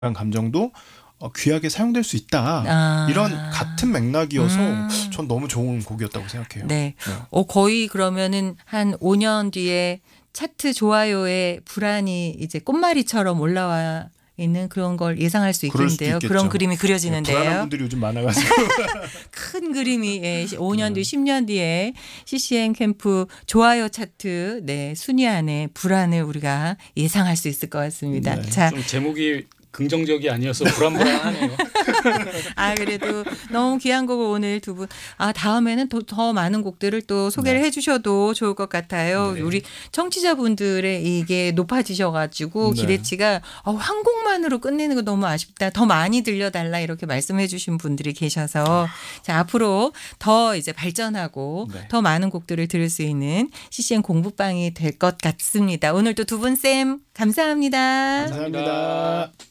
감정도 귀하게 사용될 수 있다. 아. 이런 같은 맥락이어서 전 너무 좋은 곡이었다고 생각해요. 네. 거의 그러면은 한 5년 뒤에 차트 좋아요에 불안이 이제 꽃말이처럼 올라와 있는 그런 걸 예상할 수 그럴 수도 있겠는데요. 있겠죠. 그런 그림이 불안한 그려지는데요. 분들이 요즘 많아가지고. 큰 그림이 5년 뒤, 10년 뒤에 CCM 캠프 좋아요 차트 순위 안에 불안을 우리가 예상할 수 있을 것 같습니다. 네. 자, 좀 제목이 긍정적이 아니어서 불안불안하네요. 그래도 너무 귀한 곡을 오늘 두 분, 다음에는 더 많은 곡들을 또 소개를 해주셔도 좋을 것 같아요. 네. 우리 청취자분들의 이게 높아지셔가지고 네. 기대치가 한 곡만으로 끝내는 거 너무 아쉽다. 더 많이 들려달라 이렇게 말씀해주신 분들이 계셔서 자, 앞으로 더 이제 발전하고 네. 더 많은 곡들을 들을 수 있는 CCM 공부방이 될 것 같습니다. 오늘도 두 분 쌤 감사합니다. 감사합니다.